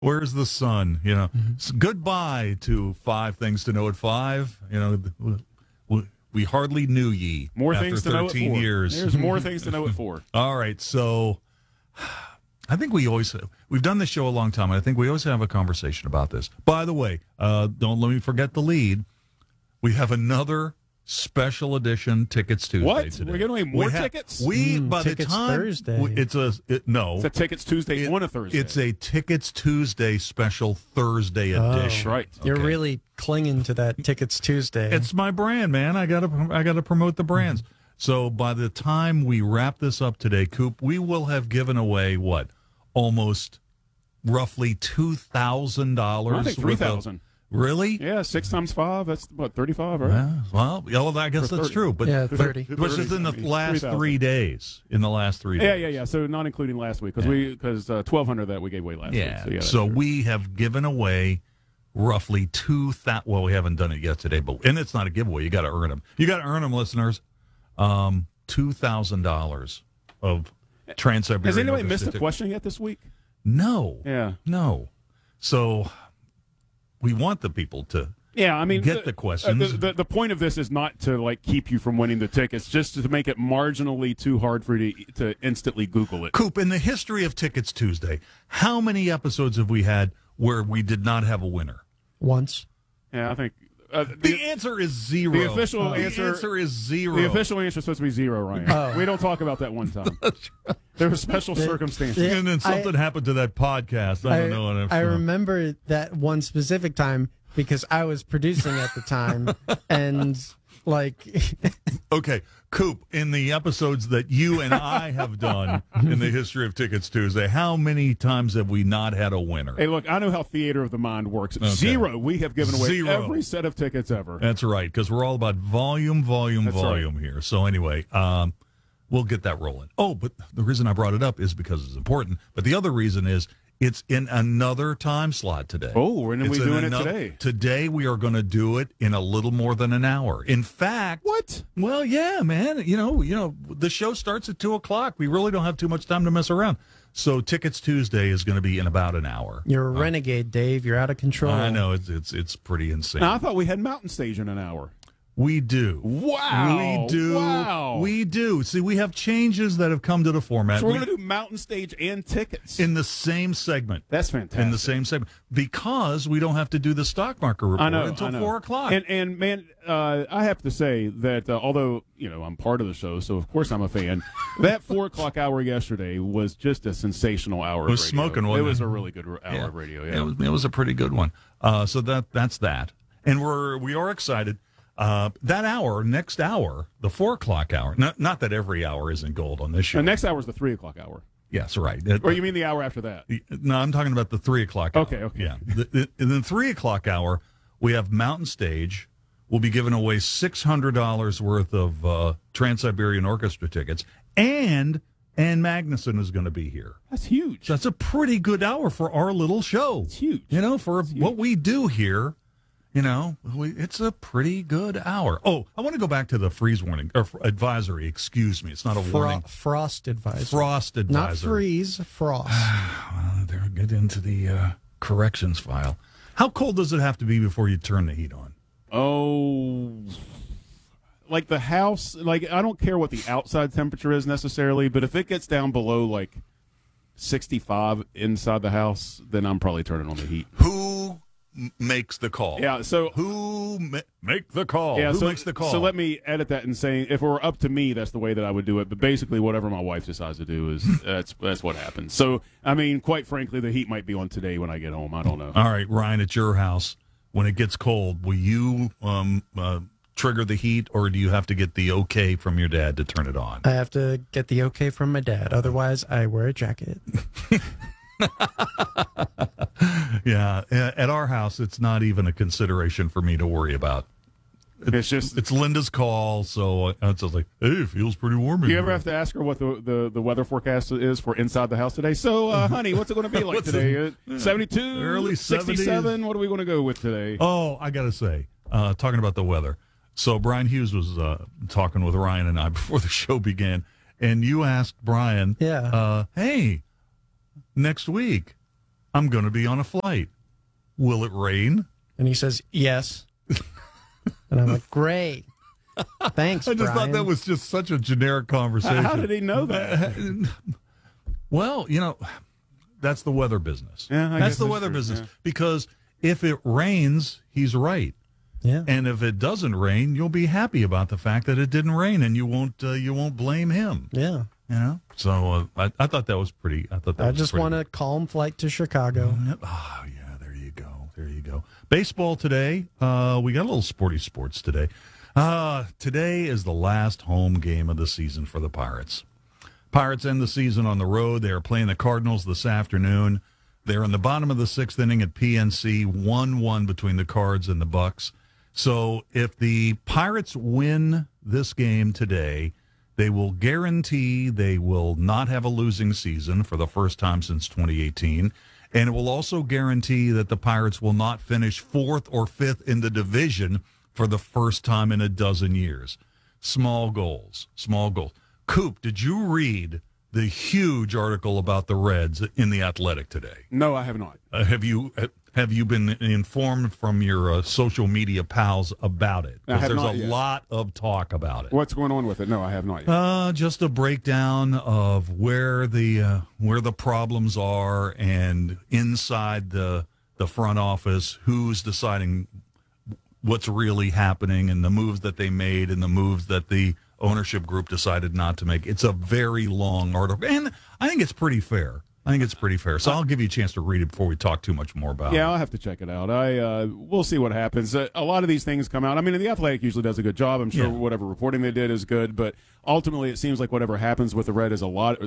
Where's the sun? Goodbye to 5 Things to Know at 5. We hardly knew ye. More after things to know at 13 4. years. There's more things to know at 4. All right, so I think we've done this show a long time, and I think we always have a conversation about this. By the way, don't let me forget the lead. We have another special edition Tickets Tuesday What? today. We're giving away more tickets? By the Tickets time Thursday. It's a Tickets Tuesday on a Thursday. It's a Tickets Tuesday special Thursday edition. Right. You're Okay. really clinging to that Tickets Tuesday. It's my brand, man. I gotta promote the brands. So by the time we wrap this up today, Coop, we will have given away almost roughly $2,000. I think $3,000. Really? Yeah, 6 times 5. That's what, 35, right? Well, I guess that's true. But yeah, 30. which is in the last 3,000. 3 days. In the last 3 days. Yeah. So not including last week because 1,200 that we gave away last week. So we have given away roughly 2,000. Well, we haven't done it yet today, and it's not a giveaway. You got to earn them. You got to earn them, listeners. $2,000 of Trans-Siberian. Has anybody missed a question yet this week? No. Yeah. No. So we want the people to get the questions. The point of this is not to keep you from winning the tickets, just to make it marginally too hard for you to instantly Google it. Coop, in the history of Tickets Tuesday, how many episodes have we had where we did not have a winner? Once. Yeah, I think the answer is 0. The official answer is 0. The official answer is supposed to be 0, Ryan. We don't talk about that one time. There were special circumstances. And then something happened to that podcast. I don't know. I remember that one specific time because I was producing at the time, and Okay, Coop, in the episodes that you and I have done in the history of Tickets Tuesday, how many times have we not had a winner? Hey, look, I know how Theater of the Mind works. Okay. 0. We have given away 0. every set of tickets ever. That's right, because we're all about volume here. So anyway, we'll get that rolling. Oh, but the reason I brought it up is because it's important. But the other reason is it's in another time slot today. Oh, when are we doing it today? Today we are going to do it in a little more than an hour. In fact, what? Well, yeah, man. You know, the show starts at 2:00. We really don't have too much time to mess around. So Tickets Tuesday is going to be in about an hour. You're a renegade, Dave. You're out of control. I know it's pretty insane. Now, I thought we had Mountain Stage in an hour. We do. Wow. We do. Wow. We do. See, we have changes that have come to the format. So we're going to do Mountain Stage and tickets. In the same segment. That's fantastic. In the same segment. Because we don't have to do the stock market report until 4:00. And man, I have to say that although, I'm part of the show, so of course I'm a fan, that 4:00 hour yesterday was just a sensational hour of radio. It was smoking, wasn't it? It was a really good hour of radio, yeah. It was a pretty good one. So that's that. And we are excited. That hour, next hour, the 4:00 hour. Not that every hour isn't gold on this show. The next hour is the 3:00 hour. Yes, right. Or you mean the hour after that? No, I'm talking about the 3:00 hour. Okay. Yeah. In the 3:00 hour, we have Mountain Stage. We'll be giving away $600 worth of Trans-Siberian Orchestra tickets, and Ann Magnuson is going to be here. That's huge. So that's a pretty good hour for our little show. It's huge. For what we do here. It's a pretty good hour. Oh, I want to go back to the freeze warning, or advisory, excuse me. It's not a warning. Frost advisory. Frost advisory. Not freeze, frost. Well, they'll get into the corrections file. How cold does it have to be before you turn the heat on? Oh, like the house, I don't care what the outside temperature is necessarily, but if it gets down below 65 inside the house, then I'm probably turning on the heat. Who makes the call? Yeah, so who make the call? Yeah, who makes the call? So let me edit that and say, if it were up to me, that's the way that I would do it. But basically, whatever my wife decides to do is that's what happens. So I mean, quite frankly, the heat might be on today when I get home. I don't know. All right, Ryan, at your house, when it gets cold, will you trigger the heat, or do you have to get the okay from your dad to turn it on? I have to get the okay from my dad. Otherwise, I wear a jacket. Yeah, at our house, it's not even a consideration for me to worry about. It's Linda's call, so it's like, hey, it feels pretty warm. Do you ever have to ask her what the weather forecast is for inside the house today? So, honey, what's it going to be like today? 72, early 67. What are we going to go with today? Oh, I got to say, talking about the weather. So Brian Hughes was talking with Ryan and I before the show began, and you asked Brian, yeah, hey, next week, I'm going to be on a flight. Will it rain? And he says, yes. And I'm like, great. Thanks, I just Brian. thought that was just such a generic conversation. How did he know that? Well, that's the weather business. Yeah, I that's guess the that's weather true, business. yeah. Because if it rains, he's right. Yeah. And if it doesn't rain, you'll be happy about the fact that it didn't rain, and you won't blame him. Yeah. So I thought that was pretty. I just want a calm flight to Chicago. Oh yeah, there you go. Baseball today. We got a little sports today. Today is the last home game of the season for the Pirates. Pirates end the season on the road. They are playing the Cardinals this afternoon. They're in the bottom of the sixth inning at PNC, 1-1 between the Cards and the Bucks. So if the Pirates win this game today, they will guarantee they will not have a losing season for the first time since 2018. And it will also guarantee that the Pirates will not finish fourth or fifth in the division for the first time in a dozen years. Small goals. Coop, did you read the huge article about the Reds in The Athletic today? No, I have not. Have you been informed from your social media pals about it? I have There's not a yet. lot of talk about it. What's going on with it? No, I have not yet. Just a breakdown of where the problems are, and inside the front office, who's deciding what's really happening, and the moves that they made and the moves that the ownership group decided not to make. It's a very long article, and I think it's pretty fair. So I'll give you a chance to read it before we talk too much more about it. Yeah, I'll have to check it out. We'll see what happens. A lot of these things come out. I mean, The Athletic usually does a good job. I'm sure whatever reporting they did is good, but ultimately it seems like whatever happens with the Reds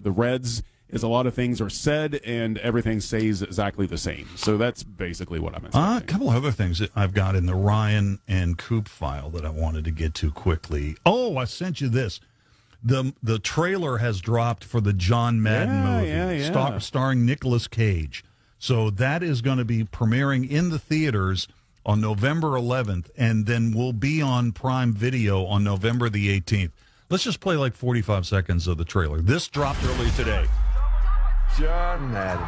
is a lot of things are said and everything stays exactly the same. So that's basically what I'm expecting. A couple of other things that I've got in the Ryan and Coop file that I wanted to get to quickly. Oh, I sent you this. The trailer has dropped for the John Madden movie, starring Nicolas Cage. So that is going to be premiering in the theaters on November 11th, and then will be on Prime Video on November the 18th. Let's just play like 45 seconds of the trailer. This dropped early today. John Madden.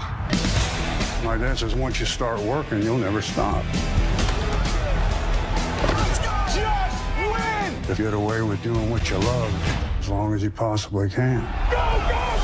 My dad says once you start working, you'll never stop. Just win! If you get away with doing what you love, as long as you possibly can. Go, go!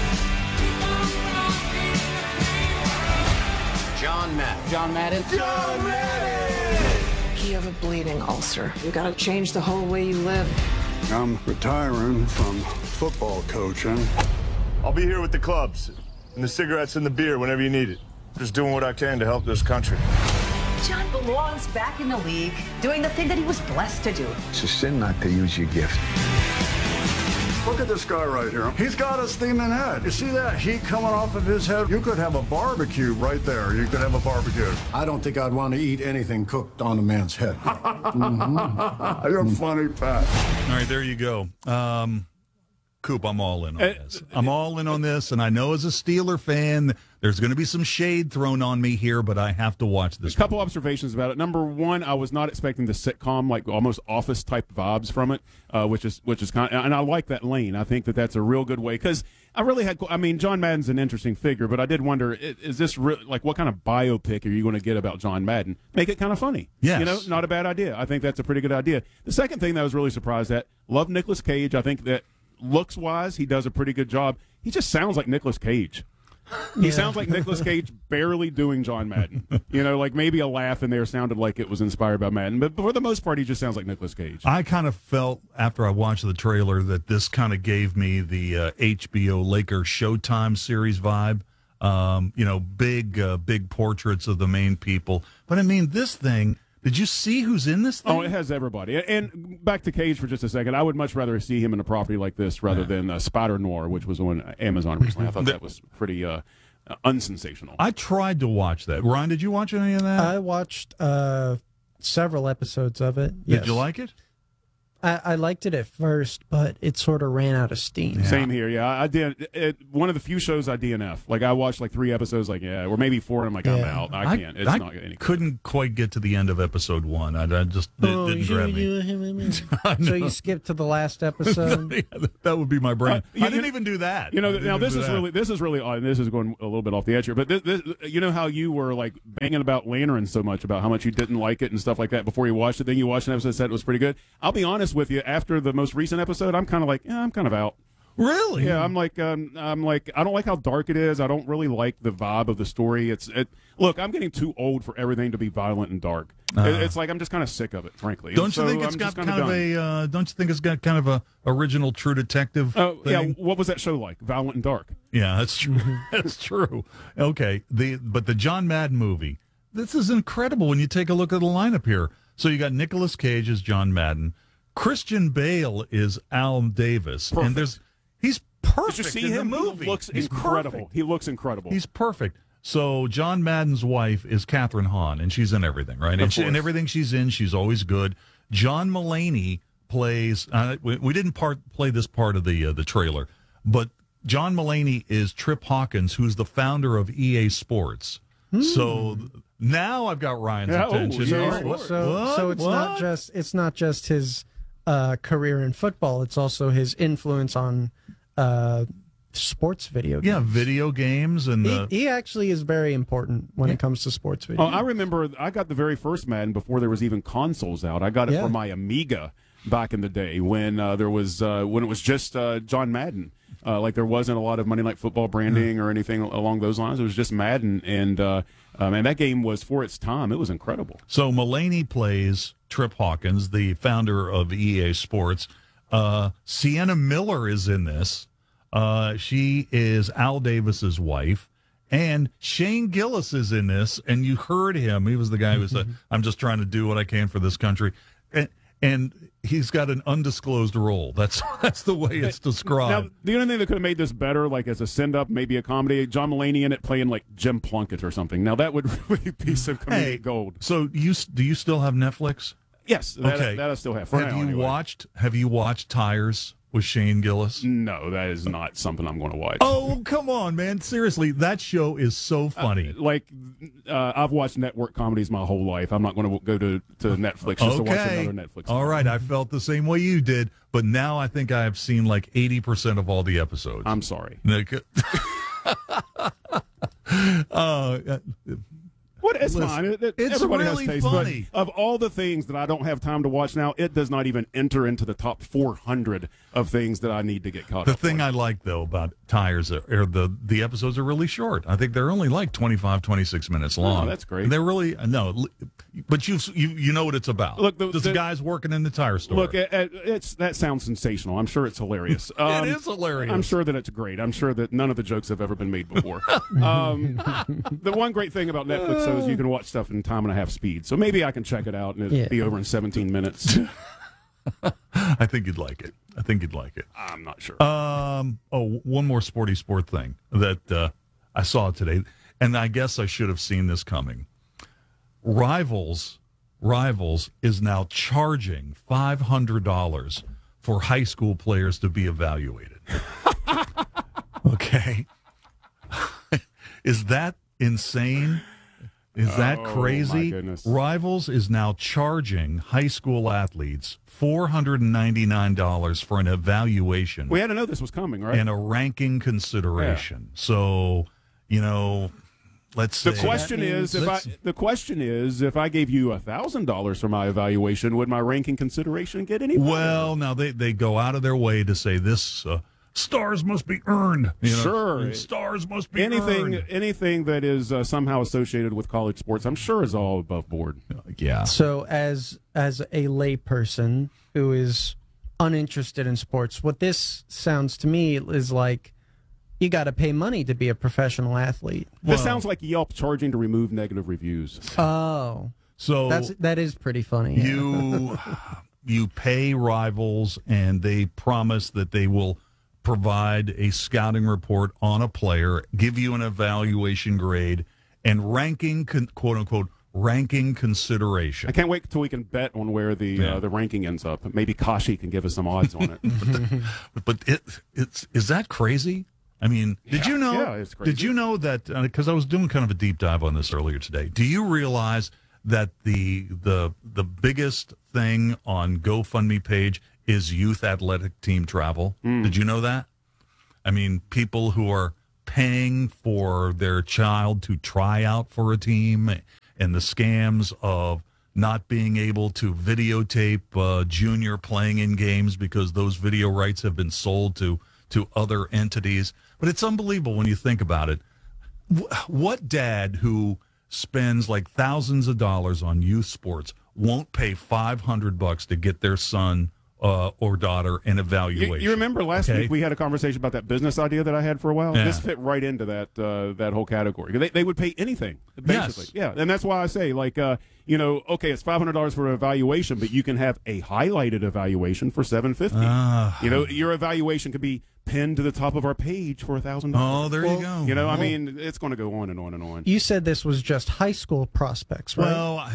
John Madden. John Madden. John Madden! You have a bleeding ulcer. You gotta change the whole way you live. I'm retiring from football coaching. I'll be here with the clubs and the cigarettes and the beer whenever you need it. Just doing what I can to help this country. John belongs back in the league, doing the thing that he was blessed to do. It's a sin not to use your gift. Look at this guy right here. He's got a steaming head. You see that heat coming off of his head? You could have a barbecue right there. You could have a barbecue. I don't think I'd want to eat anything cooked on a man's head. You're funny, Pat. All right, there you go. Coop, I'm all in on this. I'm all in on this, and I know as a Steeler fan, there's going to be some shade thrown on me here, but I have to watch this. A couple observations about it. Number one, I was not expecting the sitcom, like almost Office type vibes from it, which is kind of, and I like that lane. I think that's a real good way, because I really had. I mean, John Madden's an interesting figure, but I did wonder, is this like what kind of biopic are you going to get about John Madden? Make it kind of funny. Yes. Not a bad idea. I think that's a pretty good idea. The second thing that I was really surprised at, love Nicolas Cage. I think that looks wise, he does a pretty good job. He just sounds like Nicolas Cage. He sounds like Nicolas Cage barely doing John Madden. Like maybe a laugh in there sounded like it was inspired by Madden, but for the most part, he just sounds like Nicolas Cage. I kind of felt after I watched the trailer that this kind of gave me the HBO Lakers Showtime series vibe. Big portraits of the main people. But I mean, this thing. Did you see who's in this thing? Oh, it has everybody. And back to Cage for just a second. I would much rather see him in a property like this rather than Spider Noir, which was on Amazon recently. I thought that was pretty unsensational. I tried to watch that. Ryan, did you watch any of that? I watched several episodes of it. Did you like it? I liked it at first, but it sort of ran out of steam. Same here. Yeah, I did. One of the few shows I DNF. Like I watched like 3 episodes. Like or maybe 4. And I'm like, I'm out. I can't. It's not any good. Couldn't quite get to the end of episode 1. I just didn't grab me. So you skipped to the last episode. Yeah, that would be my brain. I didn't even do that. Now this is really odd. And this is going a little bit off the edge here. But this, you know how you were like banging about Lantern so much about how much you didn't like it and stuff like that before you watched it. Then you watched an episode and said it was pretty good. I'll be honest with you. After the most recent episode, I'm kind of like, I'm kind of out. Really? Yeah, I'm like, I don't like how dark it is. I don't really like the vibe of the story. Look, I'm getting too old for everything to be violent and dark. It's like I'm just kind of sick of it, frankly. Don't you think it's got kind of a? Don't you think it's got kind of a original True Detective? Oh thing? yeah. What was that show like? Violent and dark. Yeah, that's true. That's true. Okay, but the John Madden movie. This is incredible when you take a look at the lineup here. So you got Nicolas Cage as John Madden. Christian Bale is Al Davis, Perfect. and he's perfect. Did you see in him? the movie. He looks He's incredible. perfect. He looks incredible. He's perfect. So John Madden's wife is Catherine Hahn, and she's in everything, right? And everything she's in, she's always good. John Mulaney plays. We didn't play this part of the trailer, but John Mulaney is Trip Hawkins, who's the founder of EA Sports. So now I've got Ryan's attention. So it's not just his career in football; it's also his influence on sports video games. Yeah, video games, and he actually is very important when it comes to sports video. I remember I got the very first Madden before there was even consoles out. I got it for my Amiga back in the day when there was when it was just John Madden. Like there wasn't a lot of Monday Night Football branding or anything along those lines. It was just Madden, and that game was, for its time, it was incredible. So Mulaney plays Trip Hawkins, the founder of EA Sports. Sienna Miller is in this. She is Al Davis's wife. And Shane Gillis is in this, and you heard him. He was the guy who said, I'm just trying to do what I can for this country. And he's got an undisclosed role. That's the way it's described. Now, the only thing that could have made this better, like as a send-up, maybe a comedy, John Mulaney in it playing like Jim Plunkett or something. Now, that would really be some comedic gold. So do you still have Netflix? Yes, that I still have. Have you watched Tires with Shane Gillis? No, that is not something I'm going to watch. Oh, come on, man. Seriously, that show is so funny. I've watched network comedies my whole life. I'm not going to go to Netflix just to watch another Netflix. All right, I felt the same way you did, but now I think I have seen like 80% of all the episodes. I'm sorry. It's fine. It's everybody really has taste, funny. But of all the things that I don't have time to watch now, it does not even enter into the top 400 of things that I need to get caught up. The thing I like, though, about Tires are the episodes are really short. I think they're only like 25, 26 minutes long. Oh, that's great. They're really but you know what it's about. Look, the guy's working in the tire store. Look, that sounds sensational. I'm sure it's hilarious. It is hilarious. I'm sure that it's great. I'm sure that none of the jokes have ever been made before. The one great thing about Netflix is you can watch stuff in time and a half speed. So maybe I can check it out and it'll be over in 17 minutes. I think you'd like it. I'm not sure. One more sport thing that I saw today, and I guess I should have seen this coming. Rivals is now charging $500 for high school players to be evaluated. Okay. Is that insane? Is that crazy? My goodness. Rivals is now charging high school athletes $499 for an evaluation. We had to know this was coming, right? And a ranking consideration. Yeah. So, let's say the question is if I gave you $1,000 for my evaluation, would my ranking consideration get any better? Well, now they go out of their way to say this stars must be earned. Sure. Stars must be earned. Anything that is somehow associated with college sports, I'm sure is all above board. Yeah. So as a layperson who is uninterested in sports, what this sounds to me is like you got to pay money to be a professional athlete. This sounds like Yelp charging to remove negative reviews. Oh. So that is pretty funny. You pay Rivals and they promise that they will provide a scouting report on a player, give you an evaluation grade, and quote-unquote, ranking consideration. I can't wait till we can bet on where the ranking ends up. Maybe Kashi can give us some odds on it. But is that crazy? I mean, did you know? Yeah, it's crazy. Did you know that? Because I was doing kind of a deep dive on this earlier today. Do you realize that the biggest thing on GoFundMe page is youth athletic team travel? Did you know that? I mean, people who are paying for their child to try out for a team, and the scams of not being able to videotape junior playing in games because those video rights have been sold to other entities. But it's unbelievable when you think about it. What dad who spends like thousands of dollars on youth sports won't pay $500 to get their son or daughter an evaluation? You remember last week we had a conversation about that business idea that I had for a while? Yeah. This fit right into that whole category. They would pay anything, basically. Yes. Yeah, and that's why I say, like, okay, it's $500 for an evaluation, but you can have a highlighted evaluation for $750. Your evaluation could be pinned to the top of our page for $1,000. Oh, there you go. I mean, it's going to go on and on and on. You said this was just high school prospects, right? Well,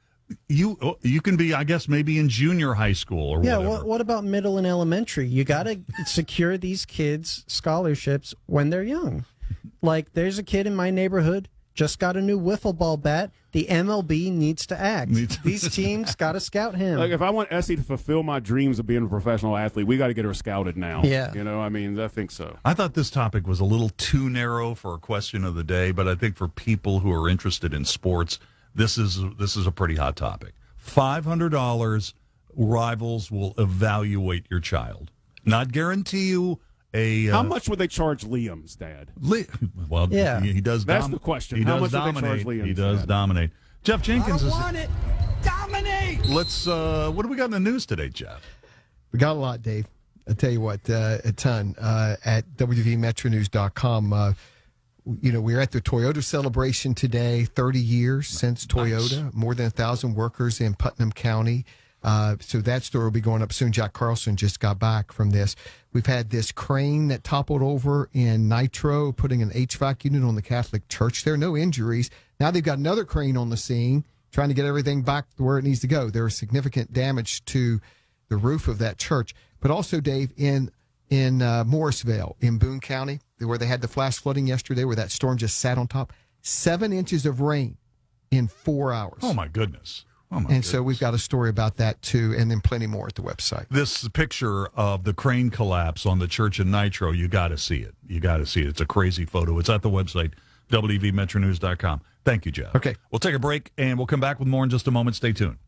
you can be, I guess, maybe in junior high school or whatever. Yeah, what about middle and elementary? You got to secure these kids scholarships when they're young. Like, there's a kid in my neighborhood, just got a new wiffle ball bat. The MLB needs to act. These teams got to scout him. Like, if I want Essie to fulfill my dreams of being a professional athlete, we got to get her scouted now. Yeah. I think so. I thought this topic was a little too narrow for a question of the day, but I think for people who are interested in sports, this is a pretty hot topic. $500, rivals will evaluate your child. Not guarantee you a... How much would they charge Liam's dad? Well, yeah. he does. That's the question. How much would they charge Liam's He does dad? dominate. Jeff Jenkins is... it. Dominate. Let's... what do we got in the news today, Jeff? We got a lot, Dave. I'll tell you what, a ton. At WVMetronews.com, we're at the Toyota celebration today, 30 years since Toyota, nice. More than 1,000 workers in Putnam County. So that story will be going up soon. Jack Carlson just got back from this. We've had this crane that toppled over in Nitro, putting an HVAC unit on the Catholic Church. There are no injuries. Now they've got another crane on the scene, trying to get everything back to where it needs to go. There is significant damage to the roof of that church. But also, Dave, in Morrisville, in Boone County, where they had the flash flooding yesterday, where that storm just sat on top, 7 inches of rain in 4 hours. Oh, my goodness. So we've got a story about that, too, and then plenty more at the website. This picture of the crane collapse on the church in Nitro, you got to see it. It's a crazy photo. It's at the website, WVMetronews.com. Thank you, Jeff. Okay. We'll take a break, and we'll come back with more in just a moment. Stay tuned.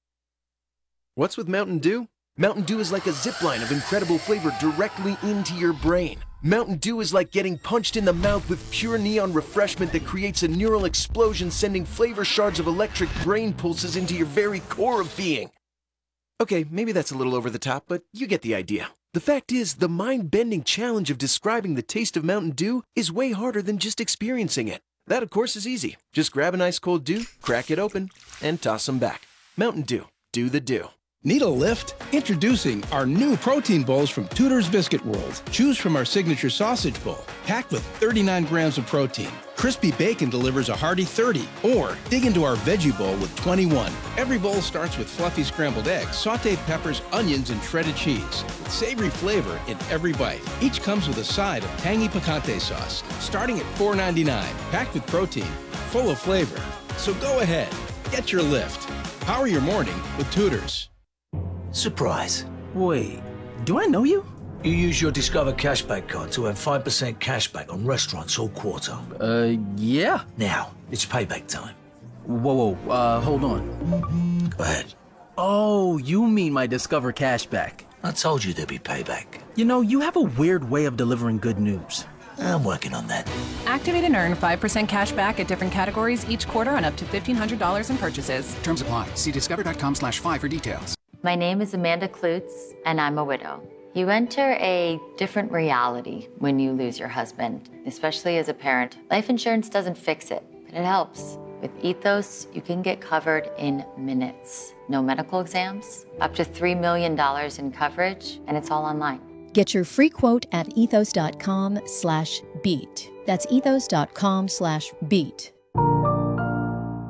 What's with Mountain Dew? Mountain Dew is like a zipline of incredible flavor directly into your brain. Mountain Dew is like getting punched in the mouth with pure neon refreshment that creates a neural explosion, sending flavor shards of electric brain pulses into your very core of being. Okay, maybe that's a little over the top, but you get the idea. The fact is, the mind-bending challenge of describing the taste of Mountain Dew is way harder than just experiencing it. That, of course, is easy. Just grab an ice cold Dew, crack it open, and toss them back. Mountain Dew. Do the Dew. Need a lift? Introducing our new protein bowls from Tudor's Biscuit World. Choose from our signature sausage bowl, packed with 39 grams of protein. Crispy bacon delivers a hearty 30, or dig into our veggie bowl with 21. Every bowl starts with fluffy scrambled eggs, sautéed peppers, onions, and shredded cheese, with savory flavor in every bite. Each comes with a side of tangy picante sauce, starting at $4.99, packed with protein, full of flavor. So go ahead, get your lift. Power your morning with Tudor's. Surprise. Wait, do I know you? You use your Discover Cashback card to earn 5% cashback on restaurants all quarter. Yeah. Now, it's payback time. Whoa, hold on. Go ahead. Oh, you mean my Discover Cashback. I told you there'd be payback. You know, you have a weird way of delivering good news. I'm working on that. Activate and earn 5% cash back at different categories each quarter on up to $1,500 in purchases. Terms apply. See discover.com/5 for details. My name is Amanda Klutz, and I'm a widow. You enter a different reality when you lose your husband, especially as a parent. Life insurance doesn't fix it, but it helps. With Ethos, you can get covered in minutes. No medical exams, up to $3 million in coverage, and it's all online. Get your free quote at ethos.com/beat. That's ethos.com/beat.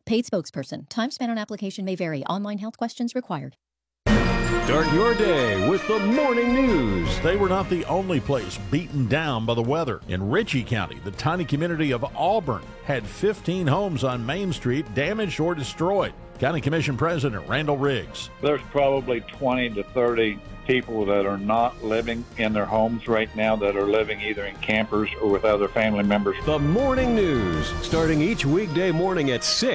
Paid spokesperson. Time spent on application may vary. Online health questions required. Start your day with the morning news. They were not the only place beaten down by the weather. In Ritchie County, the tiny community of Auburn had 15 homes on Main Street damaged or destroyed. County Commission President Randall Riggs. There's probably 20 to 30 people that are not living in their homes right now, that are living either in campers or with other family members. The morning news, starting each weekday morning at 6.